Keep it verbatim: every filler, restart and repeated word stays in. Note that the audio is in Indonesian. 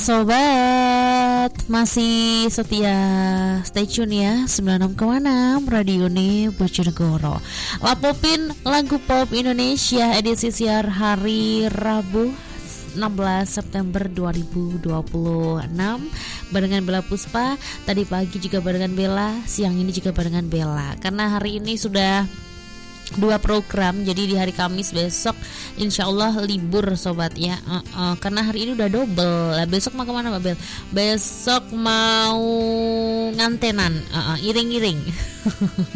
sobat, masih setia stay tune ya sembilan puluh enam koma enam Radio Uni Bojonegoro. Lapopin lagu pop Indonesia edisi siar hari Rabu enam belas September dua ribu dua puluh enam barengan Bella Puspa. Tadi pagi juga barengan Bella, siang ini juga barengan Bella. Karena hari ini sudah dua program, jadi di hari Kamis besok insya Allah libur sobat ya. uh, uh, Karena hari ini udah double. Nah, besok mau kemana Mbak Bel? Besok mau ngantenan, uh, uh, iring-iring